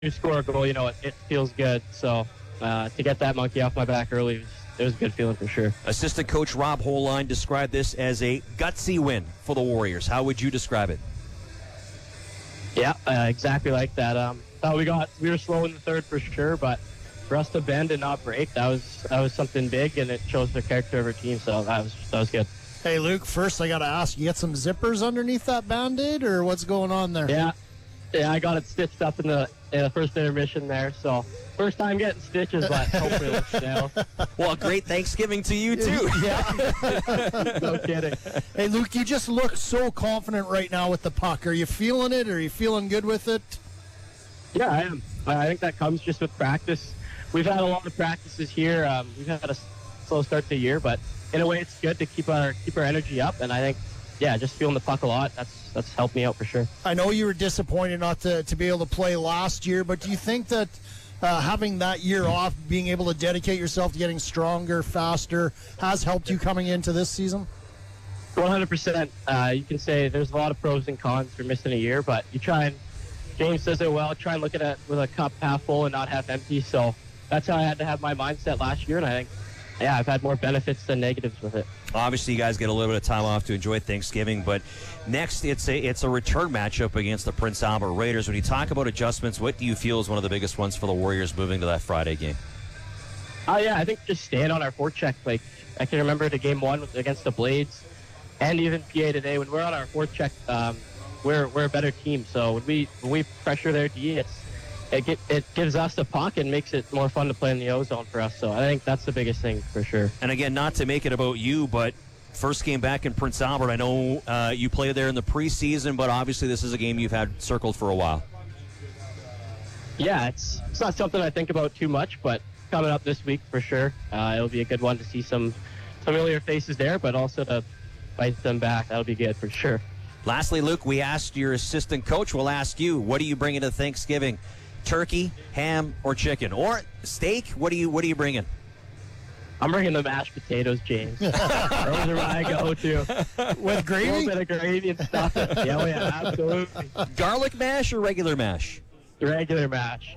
score a goal, it feels good. So to get that monkey off my back early, it was a good feeling for sure. Assistant coach Rob Holine described this as a gutsy win for the Warriors. How would you describe it? Yeah, exactly like that. Thought we were slow in the third for sure, but for us to bend and not break, that was something big, and it shows the character of our team. So that was good. Hey, Luke, first I got to ask, you got some zippers underneath that Band-Aid, or what's going on there? Yeah, I got it stitched up in the first intermission there. So first time getting stitches, but hopefully it looks now. Well, great Thanksgiving to you, too. Yeah. No kidding. Hey, Luke, you just look so confident right now with the puck. Are you feeling it? Are you feeling good with it? Yeah, I am. I think that comes just with practice. We've had a lot of practices here. We've had a slow start to the year, but in a way, it's good to keep our energy up. And I think, just feeling the puck a lot, that's helped me out for sure. I know you were disappointed not to be able to play last year, but do you think that having that year off, being able to dedicate yourself to getting stronger, faster, has helped you coming into this season? 100%. You can say there's a lot of pros and cons for missing a year, but you try and, James says it well, try and look at it with a cup half full and not half empty. So that's how I had to have my mindset last year, and I think, I've had more benefits than negatives with it. Obviously, you guys get a little bit of time off to enjoy Thanksgiving, but next it's a return matchup against the Prince Albert Raiders. When you talk about adjustments, what do you feel is one of the biggest ones for the Warriors moving to that Friday game? I think just staying on our forecheck. Like, I can remember the game one against the Blades, and even PA today, when we're on our forecheck, we're a better team. So when we pressure their D, it gives us the puck and makes it more fun to play in the O-zone for us. So I think that's the biggest thing for sure. And again, not to make it about you, but first game back in Prince Albert, I know you played there in the preseason, but obviously this is a game you've had circled for a while. Yeah, it's not something I think about too much, but coming up this week for sure. It'll be a good one to see some familiar faces there, but also to fight them back. That'll be good for sure. Lastly, Luke, we asked your assistant coach. We'll ask you, what are you bringing to Thanksgiving? Turkey, ham, or chicken, or steak? What are you bringing? I'm bringing the mashed potatoes, James. Those are my go-to. With gravy? A little bit of gravy and stuff. Yeah, absolutely. Garlic mash or regular mash? Regular mash.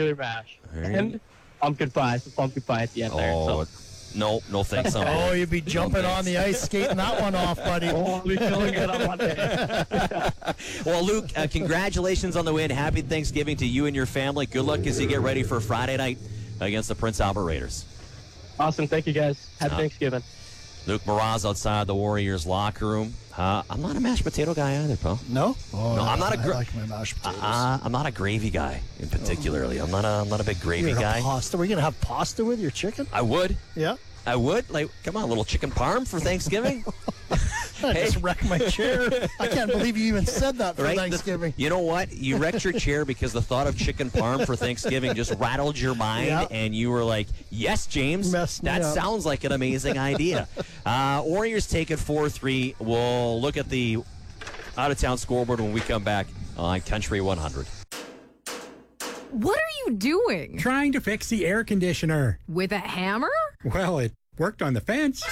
And pumpkin pie. Some pumpkin pie at the end there. So. No thanks. Oh, you'd be jumping on the ice, skating that one off, buddy. Oh, I'll be feeling good on Monday. Well, Luke, congratulations on the win. Happy Thanksgiving to you and your family. Good luck as you get ready for Friday night against the Prince Albert Raiders. Awesome. Thank you, guys. Happy Thanksgiving. Luke Mraz outside the Warriors locker room. I'm not a mashed potato guy either, pal. No? Oh, no, I'm not I like my mashed potatoes. I'm not a gravy guy in particularly. I'm not a big gravy guy. Pasta? We're going to have pasta with your chicken? I would. Yeah. I would. Like, come on, a little chicken parm for Thanksgiving. I just wrecked my chair. I can't believe you even said that for Thanksgiving. You know what? You wrecked your chair because the thought of chicken parm for Thanksgiving just rattled your mind, and you were like, yes, James, that sounds like an amazing idea. Warriors take it 4-3. We'll look at the out-of-town scoreboard when we come back on Country 100. What are you doing? Trying to fix the air conditioner. With a hammer? Well, it worked on the fence.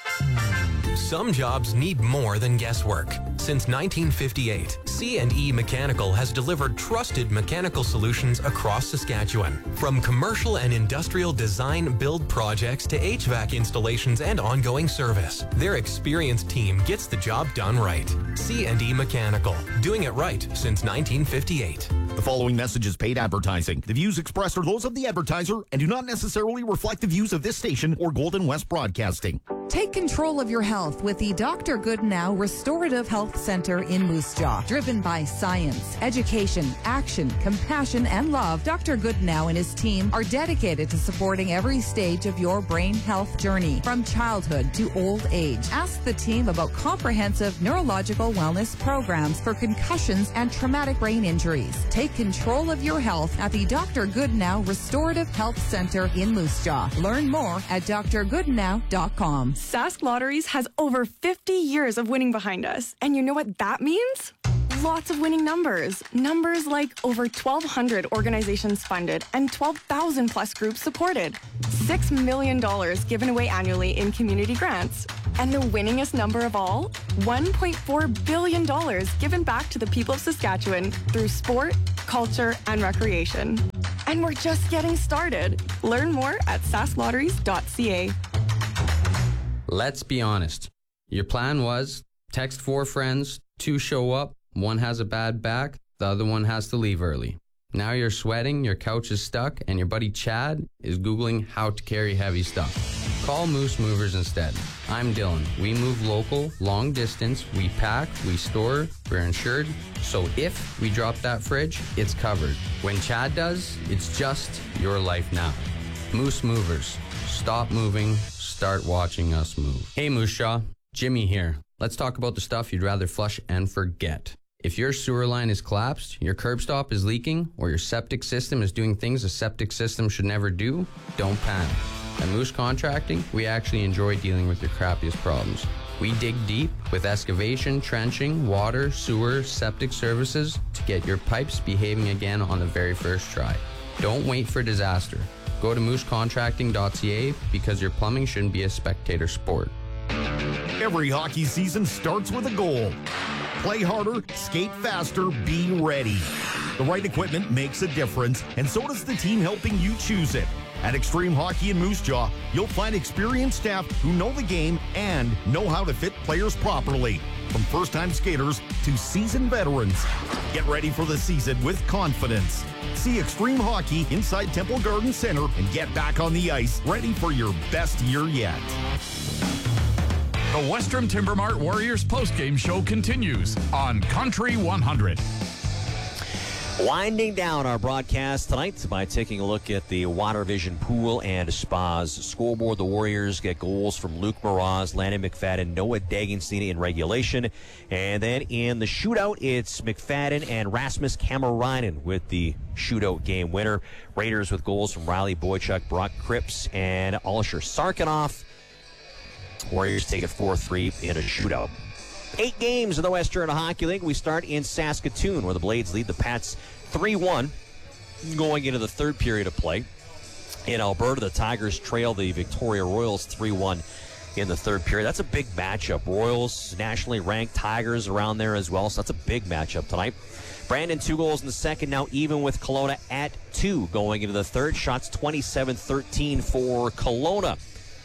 Some jobs need more than guesswork. Since 1958, C&E Mechanical has delivered trusted mechanical solutions across Saskatchewan. From commercial and industrial design build projects to HVAC installations and ongoing service, their experienced team gets the job done right. C&E Mechanical, doing it right since 1958. The following message is paid advertising. The views expressed are those of the advertiser and do not necessarily reflect the views of this station or Golden West Broadcasting. Take control of your health with the Dr. Goodnow Restorative Health Center in Moose Jaw. Driven by science, education, action, compassion, and love, Dr. Goodnow and his team are dedicated to supporting every stage of your brain health journey, from childhood to old age. Ask the team about comprehensive neurological wellness programs for concussions and traumatic brain injuries. Take control of your health at the Dr. Goodnow Restorative Health Center in Moose Jaw. Learn more at drgoodnow.com. Sask Lotteries has over 50 years of winning behind us. And you know what that means? Lots of winning numbers. Numbers like over 1,200 organizations funded and 12,000 plus groups supported. $6 million given away annually in community grants. And the winningest number of all? $1.4 billion given back to the people of Saskatchewan through sport, culture, and recreation. And we're just getting started. Learn more at sasslotteries.ca. Let's be honest. Your plan was text 4 friends, 2 show up, 1 has a bad back, the other one has to leave early. Now you're sweating, your couch is stuck, and your buddy Chad is Googling how to carry heavy stuff. Call Moose Movers instead. I'm Dylan. We move local, long distance, we pack, we store, we're insured. So if we drop that fridge, it's covered. When Chad does, it's just your life now. Moose Movers. Stop moving, start watching us move. Hey Moose Shaw, Jimmy here. Let's talk about the stuff you'd rather flush and forget. If your sewer line is collapsed, your curb stop is leaking, or your septic system is doing things a septic system should never do, don't panic. At Moose Contracting, we actually enjoy dealing with your crappiest problems. We dig deep with excavation, trenching, water, sewer, septic services to get your pipes behaving again on the very first try. Don't wait for disaster. Go to moosecontracting.ca because your plumbing shouldn't be a spectator sport. Every hockey season starts with a goal. Play harder, skate faster, be ready. The right equipment makes a difference, and so does the team helping you choose it. At Extreme Hockey in Moose Jaw, you'll find experienced staff who know the game and know how to fit players properly. From first-time skaters to seasoned veterans. Get ready for the season with confidence. See Extreme Hockey inside Temple Garden Center and get back on the ice, ready for your best year yet. The Western Timber Mart Warriors postgame show continues on Country 100. Winding down our broadcast tonight by taking a look at the Water Vision Pool and Spas scoreboard. The Warriors get goals from Luke Mraz, Landon McFadden, Noah Dagenstein in regulation. And then in the shootout, it's McFadden and Rasmus Kamarainen with the shootout game winner. Raiders with goals from Riley Boychuk, Brock Cripps, and Alisher Sarkanoff. Warriors take it 4-3 in a shootout. 8 games in the Western Hockey League. We start in Saskatoon, where the Blades lead the Pats 3-1 going into the third period of play. In Alberta, the Tigers trail the Victoria Royals 3-1 in the third period. That's a big matchup. Royals, nationally ranked, Tigers around there as well, so that's a big matchup tonight. Brandon, 2 goals in the second, now even with Kelowna at 2 going into the third. Shots 27-13 for Kelowna.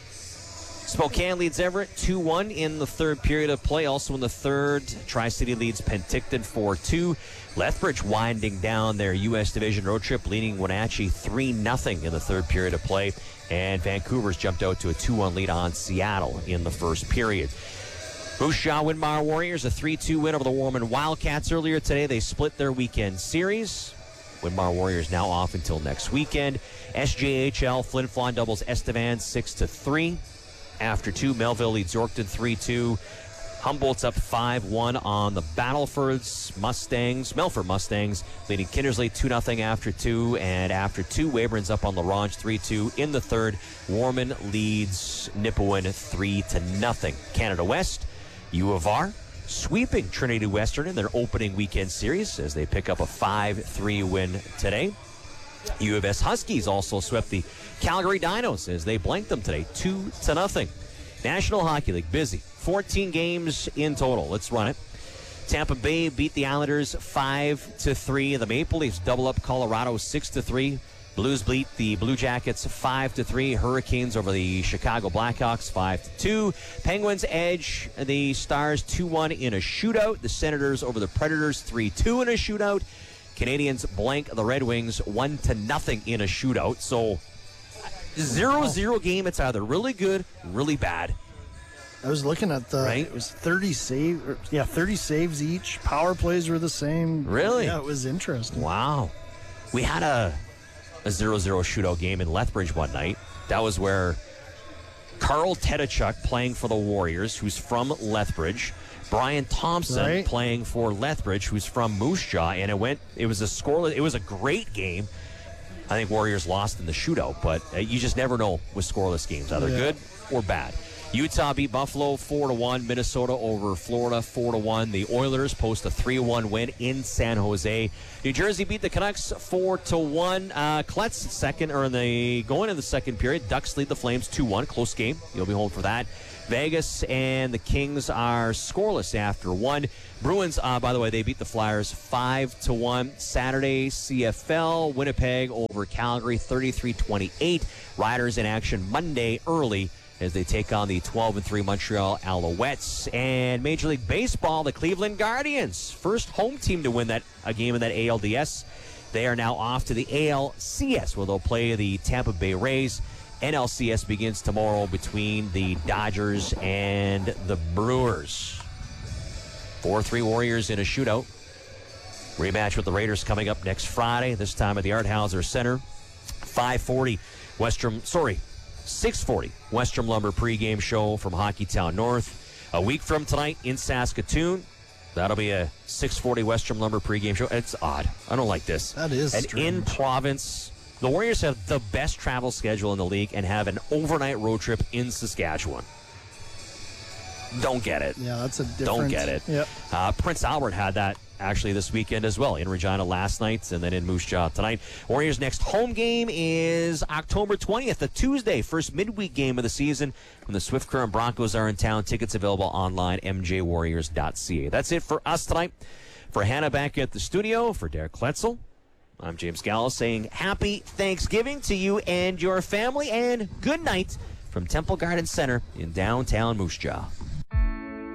Spokane leads Everett 2-1 in the third period of play. Also in the third, Tri-City leads Penticton 4-2. Lethbridge winding down their U.S. Division road trip, leading Wenatchee 3-0 in the third period of play. And Vancouver's jumped out to a 2-1 lead on Seattle in the first period. Moose Jaw Winmar Warriors, a 3-2 win over the Warman Wildcats earlier today. They split their weekend series. Winmar Warriors now off until next weekend. SJHL, Flin Flon doubles Estevan 6-3. After 2, Melville leads Yorkton 3-2. Humboldt's up 5-1 on the Battlefords Melford Mustangs leading Kindersley 2-0 after 2. And after 2, Weyburn's up on LaRange 3-2 in the third. Warman leads Nipawin 3-0. Canada West, U of R sweeping Trinity Western in their opening weekend series as they pick up a 5-3 win today. U of S Huskies also swept the Calgary Dinos as they blanked them today 2-0. National Hockey League busy. 14 games in total. Let's run it. Tampa Bay beat the Islanders 5-3. The Maple Leafs double up Colorado 6-3. Blues beat the Blue Jackets 5-3. Hurricanes over the Chicago Blackhawks 5-2. Penguins edge the Stars 2-1 in a shootout. The Senators over the Predators 3-2 in a shootout. Canadians blank the Red Wings 1-0 in a shootout. So 0-0 game. It's either really good, really bad. I was looking at the It was 30 saves each. Power plays were the same. Really? Yeah, it was interesting. Wow. We had a 0-0 shootout game in Lethbridge one night. That was where Carl Tedachuk playing for the Warriors, who's from Lethbridge. Brian Thompson playing for Lethbridge, who's from Moose Jaw, and it was a great game. I think Warriors lost in the shootout, but you just never know with scoreless games, either good or bad. Utah beat Buffalo 4-1. Minnesota over Florida 4-1. The Oilers post a 3-1 win in San Jose. New Jersey beat the Canucks 4-1. Klutz second, or going in the second period. Ducks lead the Flames 2-1. Close game. You'll be home for that. Vegas and the Kings are scoreless after one. Bruins, by the way, they beat the Flyers 5-1. Saturday, CFL, Winnipeg over Calgary 33-28. Riders in action Monday early as they take on the 12-3 Montreal Alouettes. And Major League Baseball, the Cleveland Guardians, first home team to win a game in that ALDS. They are now off to the ALCS, where they'll play the Tampa Bay Rays. NLCS begins tomorrow between the Dodgers and the Brewers. 4-3 Warriors in a shootout. Rematch with the Raiders coming up next Friday, this time at the Art Hauser Center. 6:40 Westrom Lumber pregame show from Hockeytown North. A week from tonight in Saskatoon. That'll be a 6:40 Westrom Lumber pregame show. It's odd. I don't like this. That is and strange. In province, the Warriors have the best travel schedule in the league and have an overnight road trip in Saskatchewan. Don't get it. Yeah, that's a different... Don't get it. Yep. Prince Albert had that actually this weekend as well, in Regina last night and then in Moose Jaw tonight. Warriors' next home game is October 20th, a Tuesday, first midweek game of the season when the Swift Current Broncos are in town. Tickets available online, mjwarriors.ca. That's it for us tonight. For Hannah back at the studio, for Derek Kletzel, I'm James Gallo saying happy Thanksgiving to you and your family, and good night from Temple Garden Center in downtown Moose Jaw.